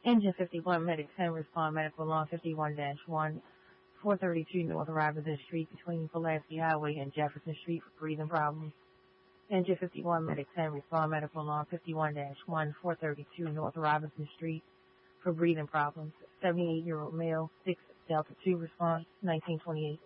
Engine 51, Medic 10, respond medical law 51-1, 432 North Robinson Street between Pulaski Highway and Jefferson Street for breathing problems. Engine 51, Medic 10, respond medical law 51-1, 432 North Robinson Street for breathing problems. 78-year-old male, 6 Delta 2 response, 1928.